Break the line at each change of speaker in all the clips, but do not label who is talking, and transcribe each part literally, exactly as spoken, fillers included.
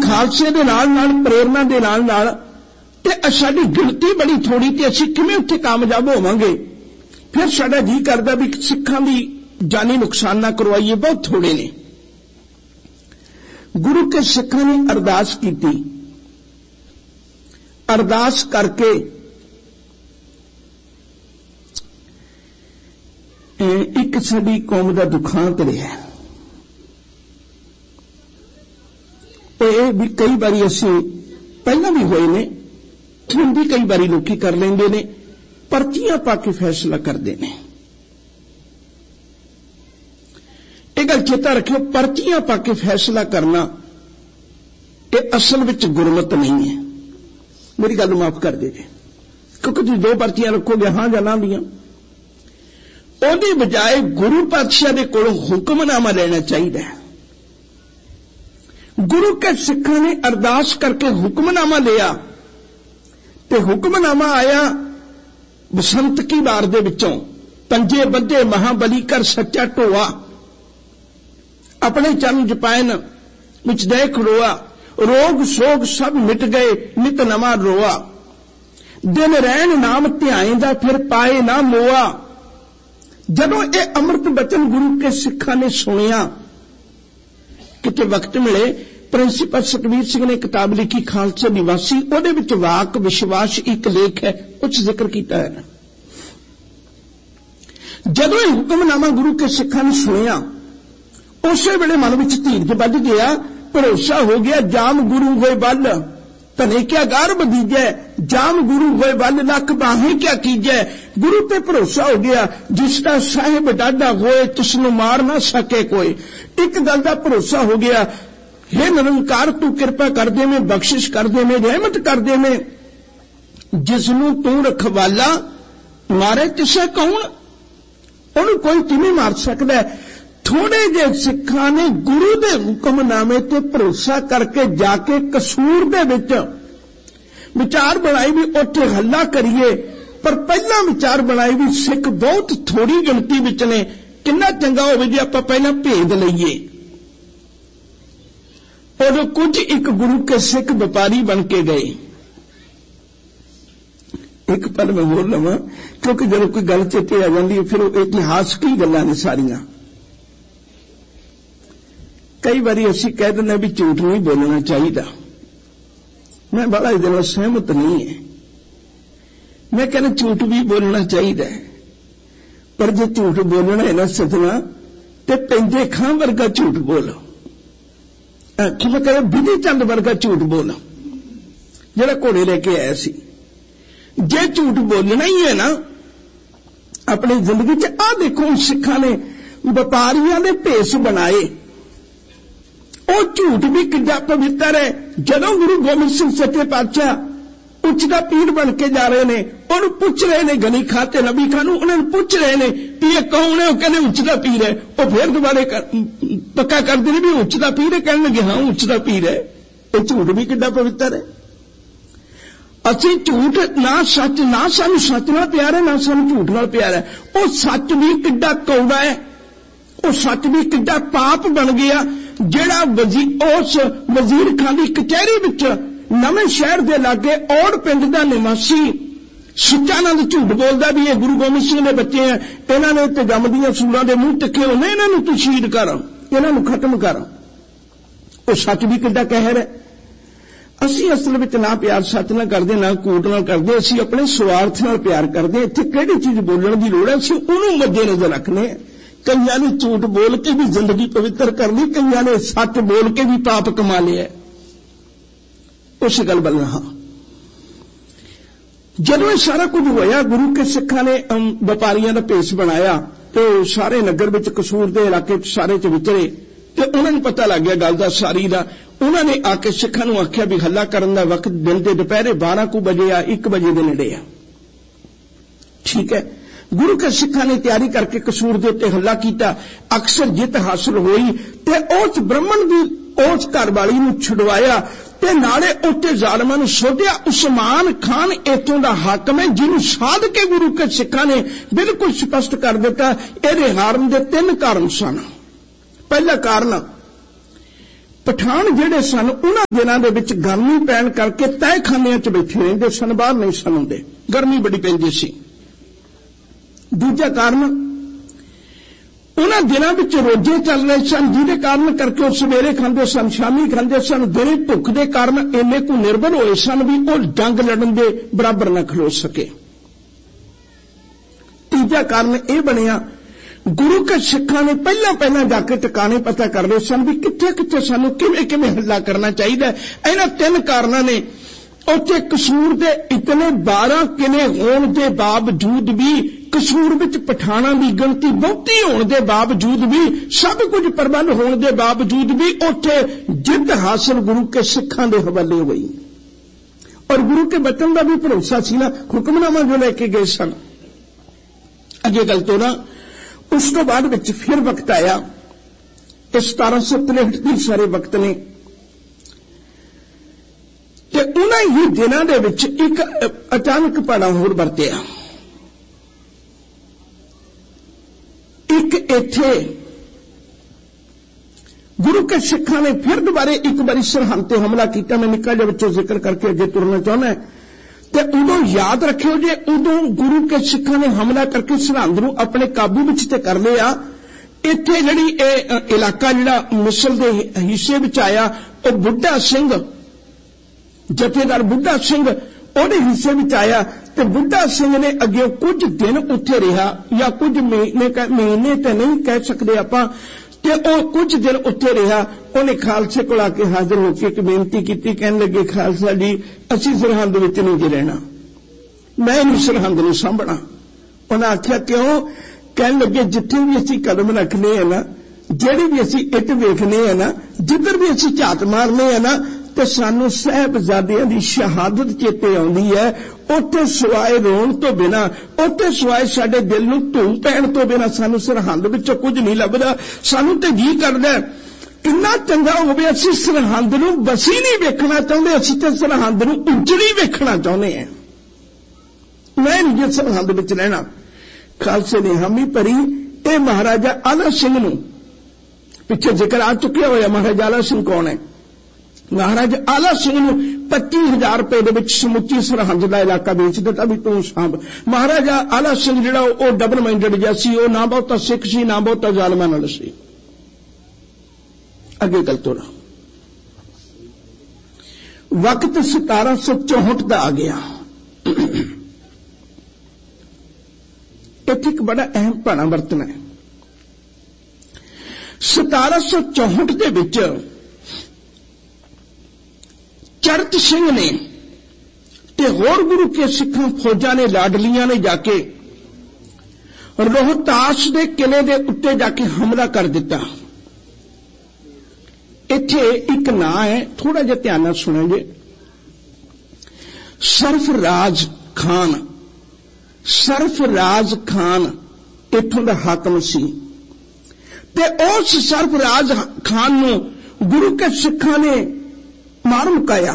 खालसे दे नाल नाल प्रेरणा दे नाल नाल ते साडी गिणती बड़ी थोड़ी ते असीं किवें उत्थे कामयाब होवांगे। फिर साडा जी करदा भी सिखां दी जानी नुकसान ना करवाइए, बहुत थोड़े ने। गुरु के सिखां ने अरदास कीती, अरदास करके एक साडी कौम दा दुखांत रहा। ये भी कई बारी असीं पहला भी होए ने, हुण भी कई बारी लोकी कर लेंदे ने, पर्चियां पा के फैसला करते हैं। यह गल चेता रखियो, पर्चियां पा के फैसला करना ये असल विच गुरमत नहीं है। मेरी गल माफ कर दे, क्योंकि तुसीं दो पर्चियां रखोगे हां जां ना दियां, ਉਹਦੀ बजाय गुरु पातशाह दे कोलों हुक्मनामा लेना चाहिए। गुरु के सिखां ने अरदास करके हुक्मनामा लिया ते हुक्मनामा आया बसंत की वार दे विचों, पंजे बंधे महाबली कर सच्चा ढोआ, अपने चरण जपायन विच दे खड़ोआ, रोग सोग सब मिट गए नित नवा रोआ, दिन रैन नाम ध्याएंदा फिर पाए ना मोआ। जदों ये अमृत बचन गुरु के सिखां ने सुनिया, किते वक्त मिले प्रिंसीपल सतवीर सिंह ने किताब लिखी खालसा निवासी, उहदे विच वाक विश्वास एक लेख है, उस जिक्र किया है। जदों यह हुक्मनामा गुरु के सिखां ने सुनिया, उस वेले मन विच धीरज बध गया, भरोसा हो गया, जाम गुरु होए बल धने क्या गार बदीजै, जाम गुरु होए बल लख बाहें क्या कीजै। गुरु पे भरोसा हो गया, जिसका साहिब डाडा होए तिसनू मार ना सके कोई। एक गल दा भरोसा हो गया, हे निरंकार तू कृपा कर दे में, बख्शिश कर दे में, रहमत कर दे में, जिसनू तू रखवाला मारे तिसे कौन, उन्हें कोई किवें मार सकता है। थोड़े जे सिखां ने गुरु दे हुक्मनामे ते भरोसा करके जाके कसूर दे विच विचार बनाई भी उत्थे हल्ला करिए, पर पहला विचार बनाई भी सिख बहुत थोड़ी गिणती विच ने, किन्ना चंगा होवे जे आपां पहला भेद लईए। और कुछ एक गुरु के सिख व्यापारी बन के गए। एक पल मैं बोल लवां, क्योंकि जब कोई गल चेते आ जाती है फिर इतिहास की गल्लां ने सारियां। कई बारी असीं कह दिंदे भी झूठ नहीं बोलना चाहिए, मैं बड़ा इहदे नाल सहमत नहीं है। मैं कहना झूठ भी बोलना चाहिए, पर जे झूठ बोलना है ना सजना, ते पैंजे खां वर्गा झूठ बोलो, कि मैं कहना विधि चंद वर्गा झूठ बोलो, जिहड़ा घोड़े लेके आया सी। जे झूठ बोलना ही है ना अपनी जिंदगी च, आ देखो सिखां ने व्यापारियां दे भेस बनाए, ਉਹ ਝੂਠ भी किड्डा पवित्र है। जदों गुरु गोबिंद सिंह सच्चे पातशाह उच्च दा पीर बन के जा रहे ने, उन्होंने पूछ रहे ने गनी खां ते नबी खां नूं, उन्होंने पूछ रहे ने भी ये कौन है, वो कहने उच्च दा पीर है। वो फिर दोबारे पक्का कर दे भी उच्च दा पीर है, कहने लगे हाँ उच्च दा पीर है। ये झूठ भी किड्डा पवित्र है। असीं झूठ ना सच, ना सानूं सच नाल प्यार है, ना सानूं झूठ नाल प्यार है। वो सच भी किड्डा कौड़ा है, वो सच भी किड्डा पाप बन गया। जिहड़ा वजीर उस वजीर खां दी कचहरी विच नवें शहर दे लागे औड़ पिंड दा निवासी सच्चा नाल झूठ बोलदा भी ये गुरु गोबिंद सिंह दे बच्चे हैं, इन्हां ने ते जमदियां सूरां दे मूंह तिखे होने, इन्हां नूं तूं शहीद कर, इन्हां नूं खत्म कर। वो सच भी किड्डा कहर है। असीं असल विच ना प्यार सच नाल करदे, ना कूट नाल करदे, असीं अपने स्वार्थ नाल प्यार करदे। इत्थे किहड़ी चीज बोलण दी लोड़ है, असीं उहनूं मद्देनज़र रखने। कईयां ने झूठ बोल के भी जिंदगी पवित्र कर ली, कईयां ने सच बोल के भी पाप कमा लिया। उस गल बल हाँ, जदों ये सारा कुछ होया, गुरु के सिखां ने व्यापारियों का भेस बनाया, तो सारे नगर विच कसूर दे इलाके सारे च विचरे, तो उन्होंने पता लग गया गल दा सारी दा। उन्होंने आके सिखां नूं आख्या भी हल्ला करन दा वक्त दिन के दोपहरे बारह को बजे आ, एक बजे के नेड़े आ। ठीक है, गुरु के सिखां ने तैयारी करके कसूर दे उत्ते हल्ला किया, अक्सर जित हासिल हुई, ते उस ब्राह्मण दी उस घरवाली नूं छुड़वाया, ते नाले उत्ते जालमां नूं सोधिया। उस्मान खान इत्थों दा हाकम है, जिन्हों साध के गुरु के सिखां ने बिल्कुल स्पष्ट कर दिता। इहदे हारन दे तीन कारण सन। पहला कारण, पठान जिहड़े सन उन्हां दिनां दे विच गर्मी पैण करके तहखानियां च बैठे रहिंदे सन, बाहर नहीं सन हुंदे, गर्मी बड़ी पैंदी सी। दूजा कारण उन्हां दिनां विच रोजे चल रहे सन, जिहदे कारण करके वो सवेरे खांदे सन, शामी खांदे सन, दिने भुख दे कारण इन्ने को निर्भर होए सन भी वो जंग लड़न दे बराबर न खलो सके। तीजा कारण यह बनिया गुरु के सिखां ने पहला पहला जाके टिकाने पता कर रहे सन भी कित्थे कित्थे सानू किवें किवें हल्ला करना चाहिए। इन्हां तीन कारणों ने उत्थे कसूर दे इतने बारह किले होने के बावजूद भी, कसूर विच पठाणा की गिणती बहुती होने के बावजूद भी, सब कुछ प्रबंध होने के बावजूद भी उत्थे जिद हासिल गुरु के सिखां दे हवाले हुई। और गुरु के वचन का भी भरोसा सी ना, हुक्मनामा जो लेके गए सन। अगे गल तो ना उस तो बाद विच फिर वक्त आया, सतारा सौ तिरहठ के सारे वक्त ने, ते उन्हां ही दिनां दे विच एक अचानक पाड़ा होर वरतिया। एक इत्थे गुरु के सिखां ने फिर दोबारे एक बारी सरहंद ते हमला किया। मैं निक्का जिहा विचों जिक्र करके अगे तुरना चाहुंदा ते उदों याद रखियो जे उदों गुरु के सिखां ने हमला करके सरहंद नूं अपने काबू विच ते कर लिया। इत्थे जिहड़ी इह इलाका जिहड़ा मिसल दे हिस्से विच आया, वो बुढ़ा सिंह जथेदार बुढ़ा सिंह ओहदे हिस्से विच आया ते बुढ़ा सिंह ने अगे कुछ दिन उत्थे रहा, या कुछ महीने महीने ते नहीं कह सकते आपां, ते ओ कुछ दिन उत्थे रहा। उन्हें खालसे कोल आके हाजिर होकर एक बेनती की, कहने लगे खालसा जी असीं सरहंद विच नहीं जे रहना, मैं नहीं सरहंद नूं सांभना। उन्हें आख्या क्यों? कहने लगे जिथे भी असीं कदम रखने हैं ना, जिहड़ी भी असीं इट वेखने हैं ना, जिधर भी असीं झात मारने हैं ना, ते सानू साहिबजादियां दी शहादत चेते आउंदी है। उत्थे सिवाए रोण तो बिना, उत्थे सिवाए साडे दिल नूं धूम पैण तो बिना सानू सरहंद विच कुछ नहीं लभदा। सानू ते जी करदा किन्ना चंगा होवे असीं सरहंद नूं बसी नहीं वेखना चाहुंदे, असीं ते सरहंद नूं उजड़ी वेखना चाहुंदे हैं। मैं नहीं जे सरहंद विच रहना। खालसे ने हामी भरी। ये महाराजा आला सिंह नूं पिछे जिक्र आ चुकिया होया। महाराजा आला सिंह कौन है? महाराजा आला सिंह नूं पच्ची हजार रुपए दे विच समुची सरहंद दा इलाका बेच दिता भी तू सांभ। महाराजा आला सिंह जिहड़ा ओ डबल माइंडेड जिहा सी, ओ ना बहुता सिख सी ना बहुता जालमां नाल सी। अगे गल तोरा वक्त सतारा सौ चौहठ का आ गया। इत्थे एक बड़ा अहम भाना वरतना है। सतारा सौ चौहठ के विच चरत सिंह ने ते होर गुरु के सिखां फौजां ने लाडलियां ने जाके रोहतास के किले के उत्ते जाके हमला कर दिता। इत्थे एक नां है, थोड़ा जिहा ध्यान नाल सुणोगे, सरफराज खान। सरफराज खान इत्थों दा हाकम सी ते उस सरफराज खान नूं गुरु के सिखां ने मार मुकाया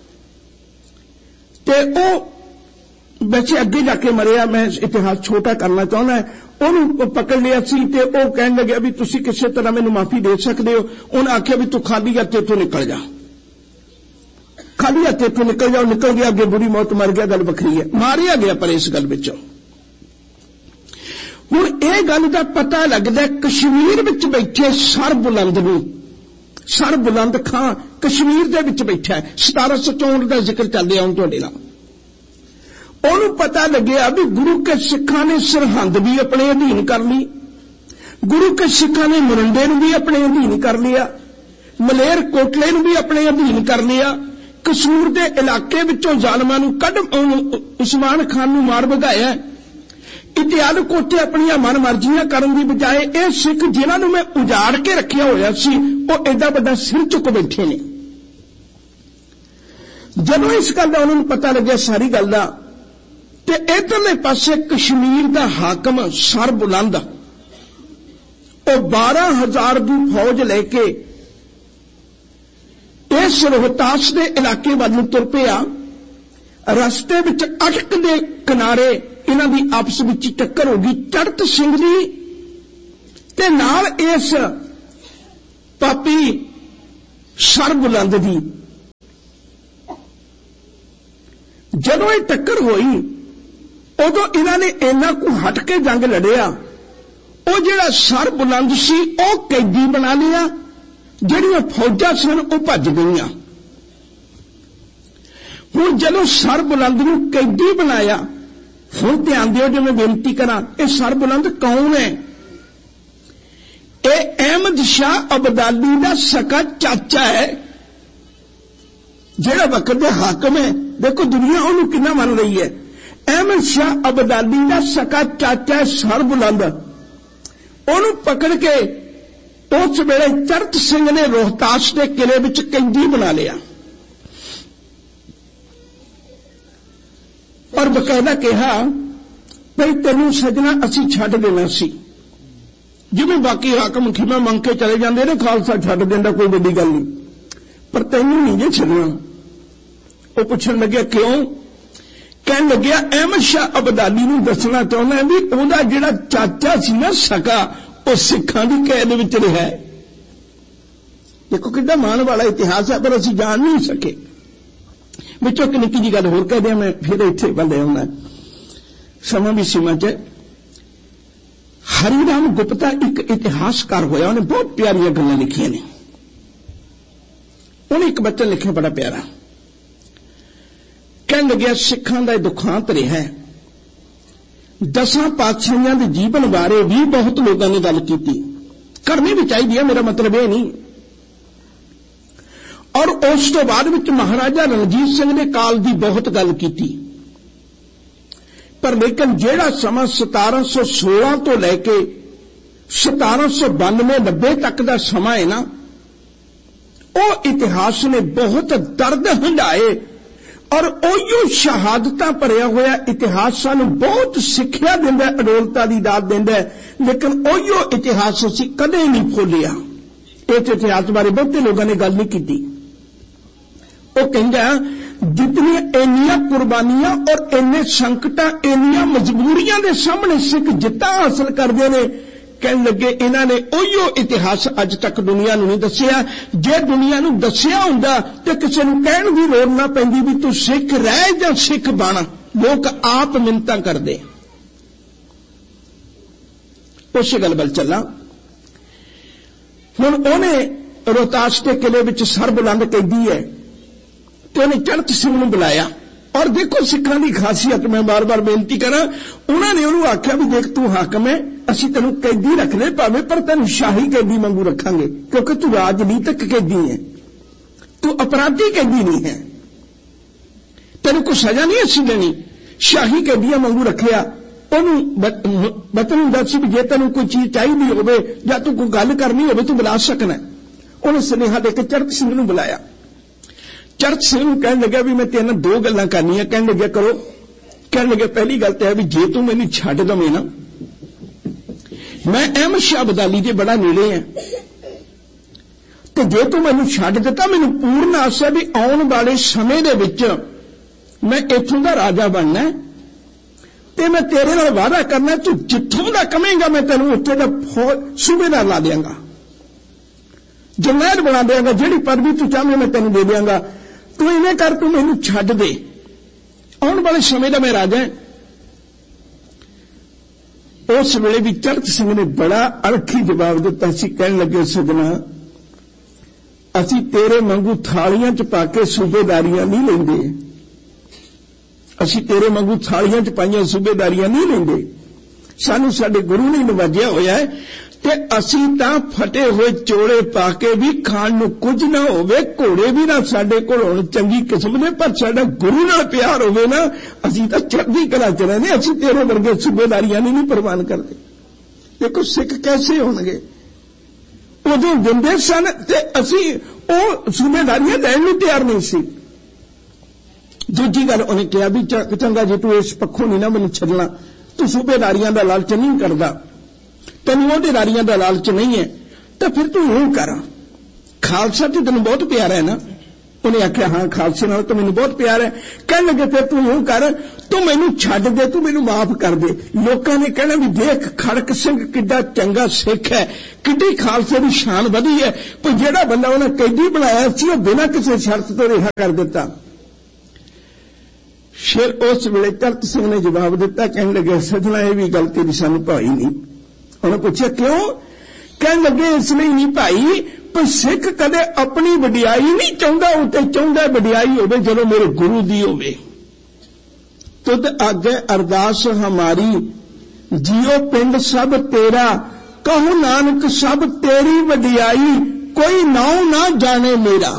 ते ओ वैसे अगे जाके मरिया। मैं इतिहास छोटा करना चाहना है। उन्होंने पकड़ लिया सी ते ओ कहने लगे भी तुसी किसी तरह मैनू माफी दे सकते हो। उन्हें आख्या भी तू खाली हथ इत्थों निकल जा, खाली हथ इत्थों निकल जाओ। निकल गया, अगे बुरी मौत मर गया, गल वखरी है, मारिया गया। पर इस गल विच हुण इह गल दा पता लगदा कश्मीर विच बैठे सरबुलंद नूं। सरबुलंद खां कश्मीर दे विच बैठा है। सतारा सौ चौंठ का जिक्र चल रहा हुण तुहाडे नाल। उन्होंने पता लग्या भी गुरु के सिखां ने सरहंद भी अपने अधीन कर ली, गुरु के सिखां ने मुरंडे नूं भी अपने अधीन कर लिया, मलेर कोटले नूं भी अपने अधीन कर लिया, कसूर दे इलाके विचों जालमां नूं कढ उस्मान खान नूं मार भगाया। इतिहाद कोटे अपनियां मन मर्जियां करन दी बजाय ये सिख जिन्हां नूं मैं उजाड़ के रखिया होया सी वो एडा वड्डा सिर चुक बैठे ने। जदों इस गल दा उन्हां नूं पता लग्या सारी गल दा, ते इधरले पासे कश्मीर दा हाकम सरबुलंद ओ बारह हजार की फौज लेके इस रोहतास के इलाके वाल तुर पिया। रस्ते विच अटक दे किनारे इन्हां दी आपस विच टक्कर हो गई। चरत सिंह दी ते नाल इस पापी सर बुलंद दी जदों ये टक्कर हुई उदों इन्होंने इन्ना को हट के जंग लड़िया। वो जिहड़ा सर बुलंद सी वो कैदी बना लिया, जिहड़ियां फौजां सन वो भज गईयां। हुण जदों सर बुलंद नूं कैदी बनाया, हुण ध्यान दिओ, जो मैं बेनती करा, ये सर बुलंद कौन है? ये अहमद शाह अब्दाली दा सका चाचा है, जिहड़ा वक्त दे हाकम है। देखो दुनिया उन्होंने कितना मान रही है। अहमद शाह अब्दाली दा सका चाचा है सर बुलंद। उन्होंने पकड़ के उस वेले चरत सिंह ने रोहतास के किले विच कैदी बना लिया और बकायदा कहा भाई तेनू सजना असी छड्ड देना सी, जिवें बाकी हाकम खिमा मंग के चले जाते ने, खालसा छड्ड देंदा कोई बड़ी गल नहीं, पर तेनू नहीं जे छड्डना। वो पूछण लग्या क्यों? कहन लग्या अहमद शाह अब्दाली नूं दसना चाहुंदा भी उहदा जिहड़ा चाचा सी ना सका वो सिखां दी कैद विच रहा। देखो कितना मान वाला इतिहास है, पर असीं जान नहीं सके। विचों एक निक्की जी गल होर कह दियां, मैं फिर इत्थे बल्ले आउंदा, समां भी सीमा च। हरिराम गुप्ता एक इतिहासकार होया, उन्हें बहुत प्यारियां गल्लां लिखियां ने। उन्हें एक बच्चा लिखिया बड़ा प्यारा, कहन लग्या सिखां दा दुखांत रहा है। दसां पातशाहियां दे जीवन बारे भी बहुत लोगों ने गल कीती, करनी भी चाहिए, मेरा मतलब यह नहीं। और उस तो बाद विच महाराजा रणजीत सिंह ने काल की बहुत गल कीती, पर लेकिन जिहड़ा समा सतारा सौ सोलह तो लैके सतारा सौ बानवे नब्बे तक का समा है ना, वो इतिहास ने बहुत दर्द हंडाए और ओयो शहादतां भरिया होया इतिहास सानू बहुत सिक्ख्या दिंदा, अडोलता दी दात दिंदा, लेकिन ओयो इतिहास असीं कदे नहीं भुल्लिया। इस इतिहास बारे बहुते लोगों ने गल नहीं कीती। वो कहंदा जितनी इन्नियां कुर्बानियां और इन्ने संकटां, इन्नियां मजबूरियां दे सामने सिख जित्ता हासिल करदे ने, कहन लगे इन्हां ने ओयो इतिहास अज तक दुनिया नूं नहीं दस्सिया। जे दुनिया नूं दस्सिया हुंदा ते किसी नूं कहण दी लोड़ ना पैंदी भी तू सिख रह जां सिख बण, लोग आप मिन्नतां करदे। उस गल वल चला। हुण ओहने रोहतास के किले विच सर बुलंद कैदी है तो उन्हें चरत सिंह नूं बुलाया। और देखो सिखां दी खासियत, मैं बार बार बेनती करा, उन्होंने उन्होंने आख्या भी देख तू हाकम है, असीं तैनूं कैदी रखने भावें पर तैनूं शाही कैदी वांगू रखांगे, क्योंकि तू राजनीतिक कैदी है, तू अपराधी कैदी नहीं है, तैनूं कोई सजा नहीं असीं देनी। शाही कैदियां वांगू रखिया। उन्होंने बतन दस भी जे तैनूं कोई चीज चाहिदी होवे जां तू कोई गल करनी होवे तू बुला सकना। उन्हें सुनेहा देके चरत सिंह नूं बुलाया। चरत सिंह नूं कहण लग्या भी मैं तेरे दो गल्लां करनियां। कहण लग्या करो। कहण लग्या पहली गल तो है भी जे तू मैनूं छड्ड दवें ना, मैं अहमद शाह अब्दाली दे बड़ा नेड़े है, तो जे तू मैनूं छड्ड दिता मैनूं पूर्ण आस है भी आउण वाले समय दे विच मैं इत्थों दा राजा बनना है, ते मैं तेरे नाल वादा करना तू जित्थों दा कहेंगा मैं तैनूं उत्थे दा सूबेदार ला देंगा, जरनैल बना देंगा, जिहड़ी पदवी तू चाहे मैं तैनूं दे देंगा, तू इवें कर, तू मैनूं छड्ड दे, आउण वाले समय दा मैं राजा है। उस वेले भी चरत सिंह ने बड़ा अणखी जवाब दिता सी। कहण लगे सजना असीं तेरे वांगू थालियां च पा के सूबेदारियां नहीं लैंदे, असीं तेरे वांगू थालियां च पाईयां सूबेदारियां नहीं लैंदे, सानू साडे गुरु ने नवाजिया होया है ते असीं तां फटे हुए चोले पा के भी खाण नूं कुछ ना होवे, घोड़े भी ना साडे कोल होण चंगी किस्म दे, पर साडा गुरु नाल प्यार होवे ना, असीं तां चढ़दी कला च रहिंदे, असीं तेरे वर्गे सूबेदारियां नहीं प्रवान करदे। देखो सिख कैसे होणगे, उदों दिंदे सन ते असीं ओह सूबेदारियां लैण नूं तैयार नहीं सी। दूजी गल उन्हें कहा भी चंगा जे तू इस पक्षों नहीं ना मैनूं छड्डना, तू सूबेदारियां दा लालच नहीं करदा, तैनूं ओहदेदारियां दा लालच नहीं है, तो फिर तू यूं कर, खालसा ते तैनूं बहुत प्यारा है ना, उन्हें आख्या हाँ खालसे नाल तो मैनूं बहुत प्यार है। कहने लगे फिर तू यूं कर, तू मैनूं छड्ड दे, तू मैनूं माफ कर दे। लोकां ने कहना भी देख खड़क सिंह किड्डा चंगा सिख है, किड्डी खालसे दी शान वधी है, पर जिहड़ा बंदा उन्हें कैदी बनाया सी वो बिना किसी शर्त तो रिहा कर दिता। फिर उस वेले चरत सिंह ने जवाब दिता, कहने लगे सजना ये भी गल तेरी सानूं भाई नहीं। उन्हें पूछा क्यों? कहने लगे इसलिए नहीं भाई, पर सिख कदे अपनी वडियाई नहीं चाहता, उते चाहता वडियाई होवे जदों मेरे गुरु दी होवे। तुद आगे अरदास हमारी, जियो पिंड सब तेरा, कहूं नानक सब तेरी वडियाई, कोई नाउ ना जाने मेरा।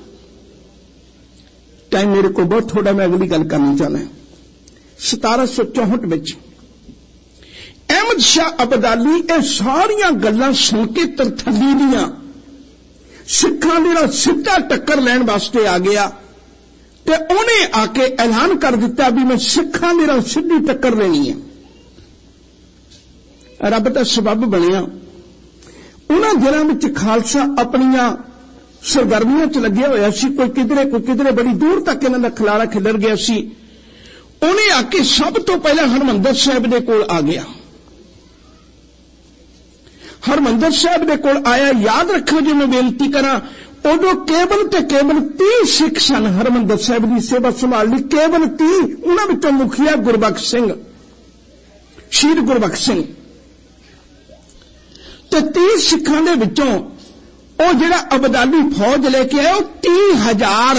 टाइम मेरे को बहुत थोड़ा, मैं अगली गल करनी चाहना। सतारह सौ चौहठ विच अहमद शाह अब्दाली ये सारियां गल्लां सुन के तरथली दियां सिखां दे नाल सीधा टक्कर लैण वास्ते आ गया ते उन्हें आके ऐलान कर दिता भी मैं सिखां दे नाल सीधी टक्कर लेनी है। रब दा सबब बनिया। उन्हां दिनां विच खालसा अपनियां सरगर्मियां च लग्या होया सी, कोई किधरे कोई किधरे, बड़ी दूर तक इन्हां दा खलारा खिलर गया सी। उन्हें आके सब तो पहला हरमंदर साहिब दे कोल आ गया। हरमंदर साहिब दे कोल आया। याद रखो जी मैं बेनती करा, उदों केवल ते केवल तीह सिख सन हरमंदर साहिब की सेवा संभाल ली, केवल तीह। उन्हां विचों मुखिया गुरबख्श सिंह, शहीद गुरबख्श सिंह, ते तीह सिखां दे विचों ओ जिहड़ा अब्दाली फौज लेके आया तीह हजार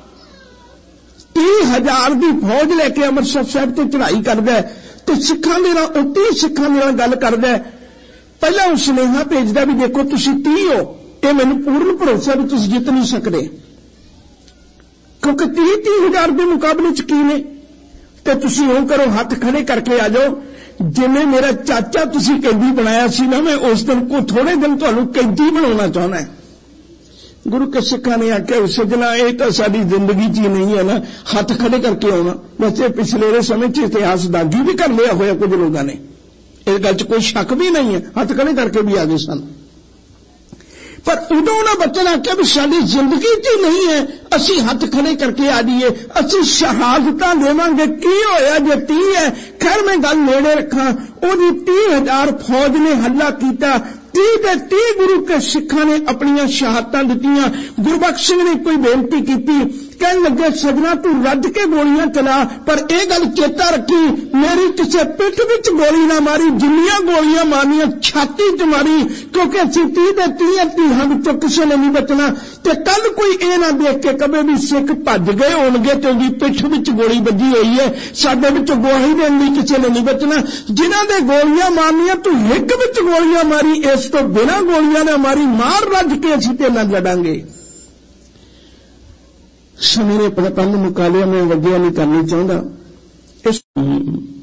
तीह हजार की फौज लेके अमृतसर साहिब ते चढ़ाई करदा है ते सिखां दे नाल तीह सिखां दे नाल गल करदा है। पहला उस सुनेहा भेजदा भी देखो तुसीं तीह हो, ये मैनूं पूर्ण भरोसा भी तुसीं जित नहीं सकदे, क्योंकि तीह तीह हजार के मुकाबले च की ने। ते तुसीं इउं करो हाथ खड़े करके आ जाओ, जिवें मेरा चाचा तुसीं कैदी बनाया सी ना, मैं उस दिन को थोड़े दिन तुहानूं कैदी बनाउणा चाहुंदा है। गुरु के सिखां ने आख्या सजना ये तो साडी जिंदगी च ही नहीं है ना, हाथ खड़े करके आउणा। वैसे पिछले समय च इतिहास दागी भी कर लिया होया कुछ लोगों ने, इस गल च कोई शक भी नहीं है, हाथ खड़े करके भी आ गए सन। पर उदों उन्होंने बच्चों आख्या भी साडी जिंदगी च ही नहीं है, असी हाथ खड़े करके आ जाइए, असी शहादतां देवांगे। की होया जे तीह है? खैर मैं गल नेड़े रखा, ओदी तीह हजार फौज ने हल्ला कीता, तीह दे तीह गुरु के सिखां ने अपनियां शहादतां दित्तियां। गुरबख्श सिंह ने कोई बेनती की, कहने लगे सजना तू रज के गोलियां चला, पर यह गल चेता रखी मेरी किसी पिठ विच गोली ना मारी, जिन्नियां गोलियां मारनियां छाती च मारी, क्योंकि असीं तीह दे तीह तीहां विचों किसी ने नहीं बचना। ते कल कोई ये ना देख के कभी भी सिख भज गए होणगे ते उहदी पिठ विच गोली वजी हुई है, साडे विच गवाही देण लई किसी ने नहीं बचना। जिन्हां दे गोलियां मारनियां तू हिक विच गोलियां मारी, इस तो बिना गोलियां ना मारी, मार रज के असीं ते नाल लड़ांगे। समय ने अपना पल मुका लिया, मैं वग्या नहीं करनी चाहता। इस